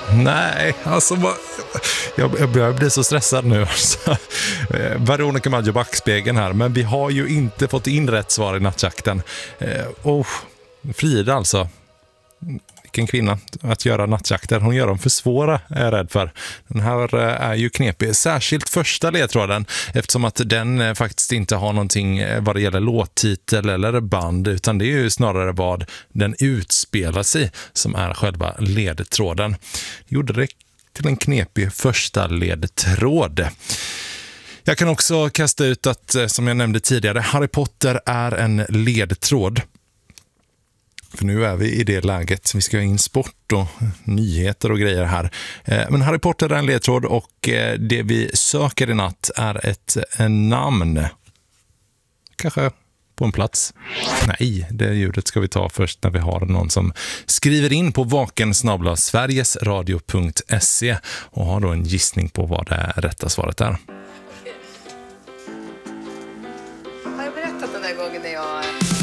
Nej, alltså jag börjar bli så stressad nu. Alltså. Veronica Maggio backspegeln här, men vi har ju inte fått in rätt svar i nattjakten. Frida alltså. Vilken kvinna att göra nattjakter. Hon gör dem för svåra, är jag rädd för. Den här är ju knepig. Särskilt första ledtråden, eftersom att den faktiskt inte har någonting vad det gäller låttitel eller band, utan det är ju snarare vad den utspelar sig som är själva ledtråden. Gjorde det till en knepig första ledtråd. Jag kan också kasta ut att, som jag nämnde tidigare, Harry Potter är en ledtråd. För nu är vi i det läget. Vi ska ha in sport och nyheter och grejer här. Men Harry Potter är en ledtråd och det vi söker i natt är ett namn. Kanske på en plats. Nej, det ljudet ska vi ta först när vi har någon som skriver in på vaken@sverigesradio.se och har då en gissning på vad det rätta svaret är. Har jag berättat den där gången när jag